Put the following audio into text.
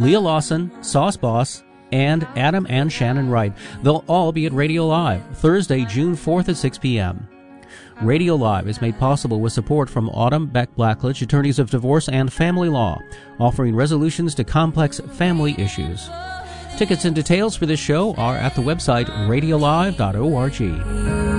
Leah Lawson, Sauce Boss, and Adam and Shannon Wright. They'll all be at Radio Live, Thursday, June 4th at 6 p.m. Radio Live is made possible with support from Autumn Beck Blackledge, attorneys of divorce and family law, offering resolutions to complex family issues. Tickets and details for this show are at the website radiolive.org.